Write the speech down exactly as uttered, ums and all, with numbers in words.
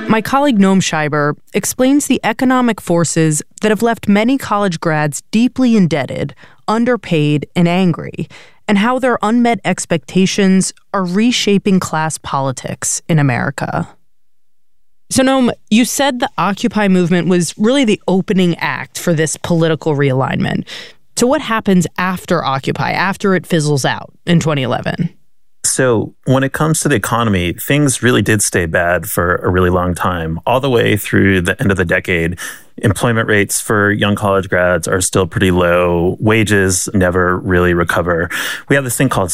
My colleague Noam Scheiber explains the economic forces that have left many college grads deeply indebted, underpaid, and angry, and how their unmet expectations are reshaping class politics in America. So, Noam, you said the Occupy movement was really the opening act for this political realignment. So what happens after Occupy, after it fizzles out in twenty eleven? So when it comes to the economy, things really did stay bad for a really long time. All the way through the end of the decade, employment rates for young college grads are still pretty low. Wages never really recover. We have this thing called